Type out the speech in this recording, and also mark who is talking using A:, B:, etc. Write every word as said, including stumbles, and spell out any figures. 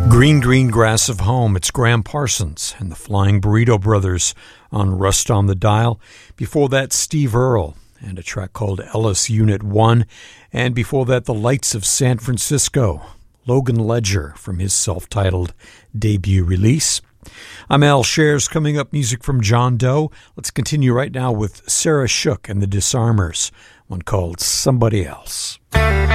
A: Green, Green Grass of Home. It's Graham Parsons and the Flying Burrito Brothers on Rust on the Dial. Before that, Steve Earle and a track called Ellis Unit one. And before that, The Lights of San Francisco, Logan Ledger from his self-titled debut release. I'm Al Shares. Coming up, music from John Doe. Let's continue right now with Sarah Shook and the Disarmers, one called Somebody Else.